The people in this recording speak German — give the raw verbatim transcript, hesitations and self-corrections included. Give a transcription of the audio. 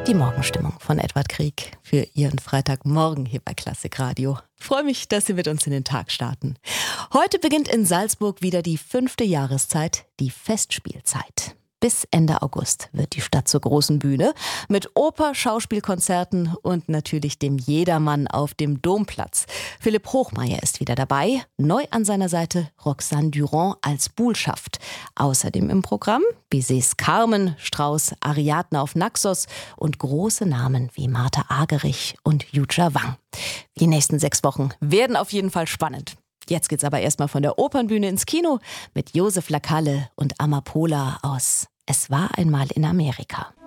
Die Morgenstimmung von Edward Krieg für Ihren Freitagmorgen hier bei Klassikradio. Ich freue mich, dass Sie mit uns in den Tag starten. Heute beginnt in Salzburg wieder die fünfte Jahreszeit, die Festspielzeit. Bis Ende August wird die Stadt zur großen Bühne mit Oper, Schauspielkonzerten und natürlich dem Jedermann auf dem Domplatz. Philipp Hochmeier ist wieder dabei, neu an seiner Seite Roxane Durand als Buhlschaft. Außerdem im Programm Bizets Carmen, Strauss Ariadne auf Naxos und große Namen wie Martha Argerich und Yuja Wang. Die nächsten sechs Wochen werden auf jeden Fall spannend. Jetzt geht's aber erstmal von der Opernbühne ins Kino mit Josef Lakalle und Amapola aus Es war einmal in Amerika.